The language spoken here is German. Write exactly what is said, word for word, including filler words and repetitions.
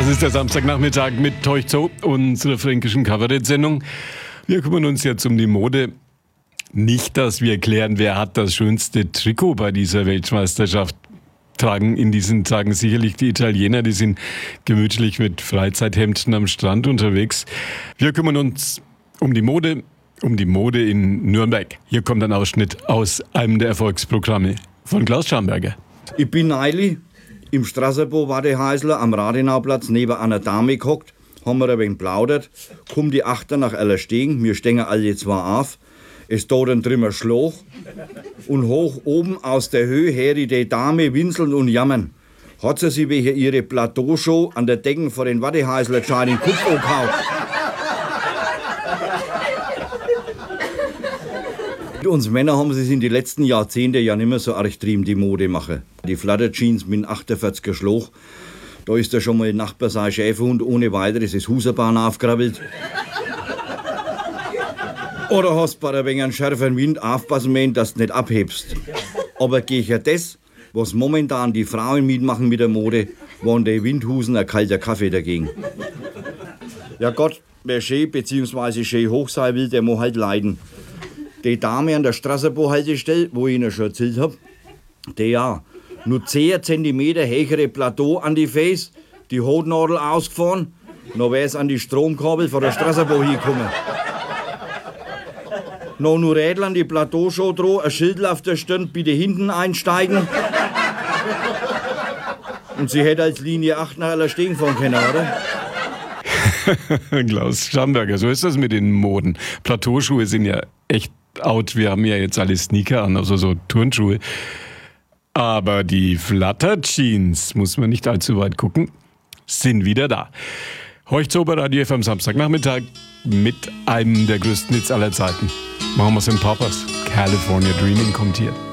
Das ist der Samstagnachmittag mit Teuch Zoo, unserer fränkischen Kabarett-Sendung. Wir kümmern uns jetzt um die Mode. Nicht, dass wir klären, wer hat das schönste Trikot bei dieser Weltmeisterschaft. Tragen in diesen Tagen sicherlich die Italiener, die sind gemütlich mit Freizeithemden am Strand unterwegs. Wir kümmern uns um die Mode, um die Mode in Nürnberg. Hier kommt ein Ausschnitt aus einem der Erfolgsprogramme von Klaus Schamberger. Ich bin neulich im Strasserbo Wadehäusler am Radenauplatz neben einer Dame gehockt, haben wir ein wenig plaudert, kommt die Achter nach aller stehen, wir stehen alle zwei auf, es tut ein drimmer Schloch und hoch oben aus der Höhe her die Dame winseln und jammern. Hat sie sich wegen ihre Plateaushow an der Decken vor den Wadehäusler schon den Kopf angehauen. Uns Männer haben es in den letzten Jahrzehnten ja nicht mehr so arg getrieben, die Mode machen. Die Flatterjeans mit achtundvierziger Schloch, da ist ja schon mal Nachbar sein Schäferhund ohne weiteres das Huserbahn aufgekrabbelt. Oder hast bei ein wenig einen schärferen Wind aufpassen müssen, dass du nicht abhebst. Aber gegen das, was momentan die Frauen mitmachen mit der Mode, waren die Windhusen ein kalter Kaffee dagegen. Ja Gott, wer schön bzw. schön hoch sein will, der muss halt leiden. Die Dame an der Strasserbo-Haltestelle, wo ich Ihnen schon erzählt habe, die ja nur zehn Zentimeter höhere Plateau an die Face, die Hotnadel ausgefahren, noch wäre es an die Stromkabel von der Strasserbo hingekommen. Noch nur Rädel an die Plateaushow dran, ein Schild auf der Stirn, bitte hinten einsteigen. Und sie hätte als Linie acht nach aller stehen fahren können, oder? Klaus Schamberger, so ist das mit den Moden. Plateauschuhe sind ja echt out. Wir haben ja jetzt alle Sneaker an, also so Turnschuhe. Aber die Flatterjeans, muss man nicht allzu weit gucken, sind wieder da. Heute so bei Radio F am Samstagnachmittag mit einem der größten Hits aller Zeiten. Mamas and Papas, California Dreaming kommt hier.